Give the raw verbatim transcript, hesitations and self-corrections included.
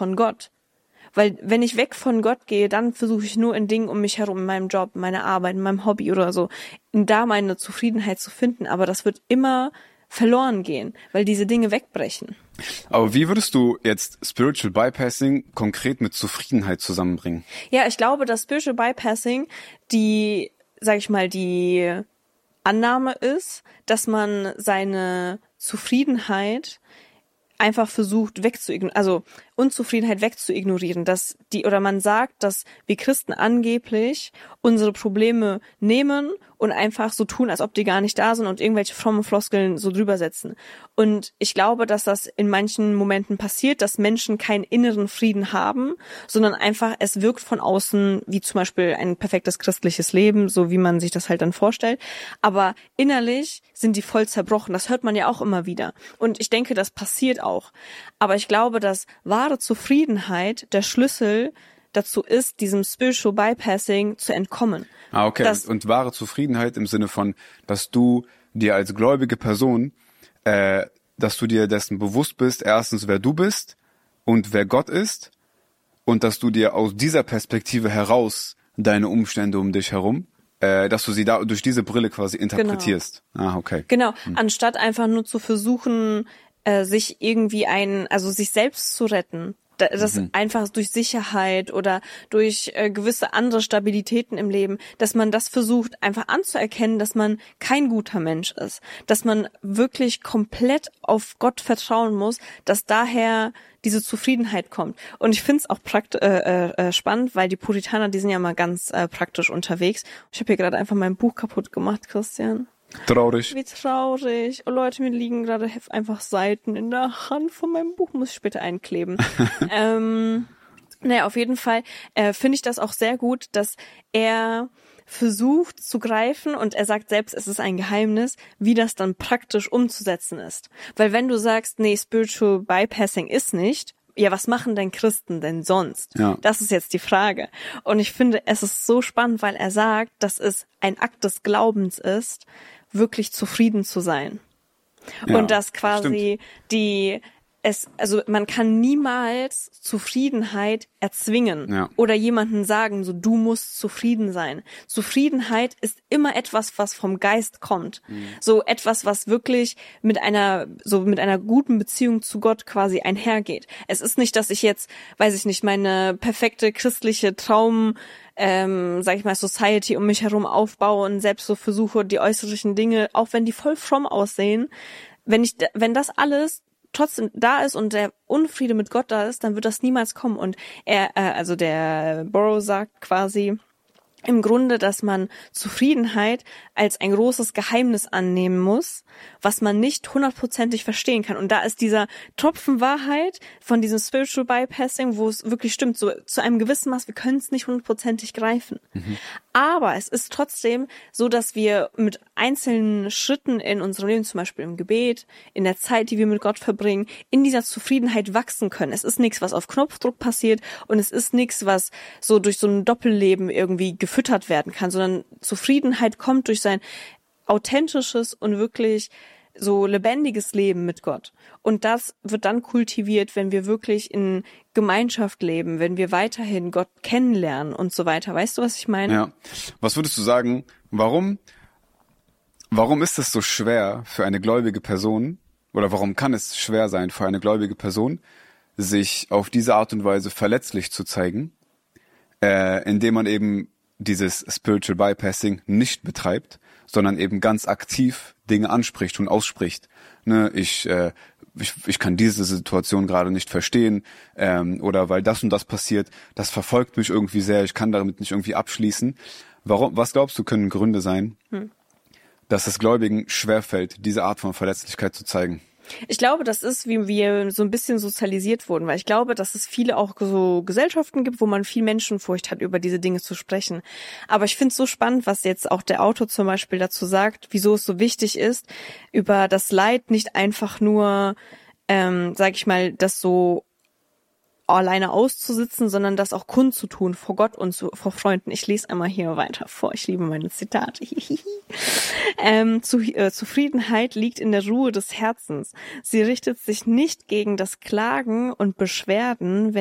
von Gott. Weil wenn ich weg von Gott gehe, dann versuche ich nur in Dingen um mich herum, in meinem Job, in meiner Arbeit, in meinem Hobby oder so, in da meine Zufriedenheit zu finden. Aber das wird immer verloren gehen, weil diese Dinge wegbrechen. Aber wie würdest du jetzt Spiritual Bypassing konkret mit Zufriedenheit zusammenbringen? Ja, ich glaube, dass Spiritual Bypassing die, sag ich mal, die Annahme ist, dass man seine Zufriedenheit einfach versucht wegzuignorieren, also Unzufriedenheit wegzuignorieren, dass die, oder man sagt, dass wir Christen angeblich unsere Probleme nehmen und einfach so tun, als ob die gar nicht da sind und irgendwelche frommen Floskeln so drüber setzen. Und ich glaube, dass das in manchen Momenten passiert, dass Menschen keinen inneren Frieden haben, sondern einfach, es wirkt von außen, wie zum Beispiel ein perfektes christliches Leben, so wie man sich das halt dann vorstellt. Aber innerlich sind die voll zerbrochen. Das hört man ja auch immer wieder. Und ich denke, das passiert auch. Aber ich glaube, dass wahre Zufriedenheit der Schlüssel dazu ist, diesem Spiritual Bypassing zu entkommen. Ah, okay. Das, und, und wahre Zufriedenheit im Sinne von, dass du dir als gläubige Person, äh, dass du dir dessen bewusst bist, erstens, wer du bist und wer Gott ist, und dass du dir aus dieser Perspektive heraus deine Umstände um dich herum, äh, dass du sie da durch diese Brille quasi interpretierst. Genau. Ah, okay. Genau, hm. Anstatt einfach nur zu versuchen, äh, sich irgendwie ein, also sich selbst zu retten. Das mhm. einfach durch Sicherheit oder durch äh, gewisse andere Stabilitäten im Leben, dass man das versucht, einfach anzuerkennen, dass man kein guter Mensch ist, dass man wirklich komplett auf Gott vertrauen muss, dass daher diese Zufriedenheit kommt. Und ich finde es auch prakt- äh, äh, spannend, weil die Puritaner, die sind ja mal ganz äh, praktisch unterwegs. Ich habe hier gerade einfach mein Buch kaputt gemacht, Christian. Traurig. Wie traurig. Oh Leute, mir liegen gerade einfach Seiten in der Hand von meinem Buch. Muss ich später einkleben. ähm, naja, auf jeden Fall äh, finde ich das auch sehr gut, dass er versucht zu greifen und er sagt selbst, es ist ein Geheimnis, wie das dann praktisch umzusetzen ist. Weil wenn du sagst, nee, Spiritual Bypassing ist nicht, ja, was machen denn Christen denn sonst? Ja. Das ist jetzt die Frage. Und ich finde, es ist so spannend, weil er sagt, dass es ein Akt des Glaubens ist, wirklich zufrieden zu sein. Ja, und dass quasi das die, es, also man kann niemals Zufriedenheit erzwingen ja. oder jemanden sagen, so du musst zufrieden sein. Zufriedenheit ist immer etwas, was vom Geist kommt. Mhm. So etwas, was wirklich mit einer, so mit einer guten Beziehung zu Gott quasi einhergeht. Es ist nicht, dass ich jetzt, weiß ich nicht, meine perfekte christliche Traum, ähm, sag ich mal, Society um mich herum aufbaue und selbst so versuche, die äußerlichen Dinge, auch wenn die voll fromm aussehen, wenn ich, wenn das alles trotzdem da ist und der Unfriede mit Gott da ist, dann wird das niemals kommen. Und er, äh, also der Burrow sagt quasi im Grunde, dass man Zufriedenheit als ein großes Geheimnis annehmen muss, was man nicht hundertprozentig verstehen kann. Und da ist dieser Tropfen Wahrheit von diesem Spiritual Bypassing, wo es wirklich stimmt, so zu einem gewissen Maß, wir können es nicht hundertprozentig greifen. Mhm. Aber es ist trotzdem so, dass wir mit einzelnen Schritten in unserem Leben, zum Beispiel im Gebet, in der Zeit, die wir mit Gott verbringen, in dieser Zufriedenheit wachsen können. Es ist nichts, was auf Knopfdruck passiert und es ist nichts, was so durch so ein Doppelleben irgendwie gefüttert werden kann, sondern Zufriedenheit kommt durch sein authentisches und wirklich so lebendiges Leben mit Gott. Und das wird dann kultiviert, wenn wir wirklich in Gemeinschaft leben, wenn wir weiterhin Gott kennenlernen und so weiter. Weißt du, was ich meine? Ja. Was würdest du sagen, warum, warum ist es so schwer für eine gläubige Person, oder warum kann es schwer sein für eine gläubige Person, sich auf diese Art und Weise verletzlich zu zeigen, äh, indem man eben dieses Spiritual Bypassing nicht betreibt, sondern eben ganz aktiv Dinge anspricht und ausspricht. Ne, ich, äh, ich, ich kann diese Situation gerade nicht verstehen, ähm, oder weil das und das passiert, das verfolgt mich irgendwie sehr, ich kann damit nicht irgendwie abschließen. Warum? Was glaubst du, können Gründe sein, hm. dass es Gläubigen schwerfällt, diese Art von Verletzlichkeit zu zeigen? Ich glaube, das ist, wie wir so ein bisschen sozialisiert wurden, weil ich glaube, dass es viele auch so Gesellschaften gibt, wo man viel Menschenfurcht hat, über diese Dinge zu sprechen. Aber ich finde es so spannend, was jetzt auch der Autor zum Beispiel dazu sagt, wieso es so wichtig ist, über das Leid nicht einfach nur, ähm, sag ich mal, das so alleine auszusitzen, sondern das auch kundzutun vor Gott und zu, vor Freunden. Ich lese einmal hier weiter vor. Ich liebe meine Zitate. ähm, zu, äh, Zufriedenheit liegt in der Ruhe des Herzens. Sie richtet sich nicht gegen das Klagen und Beschwerden, wenn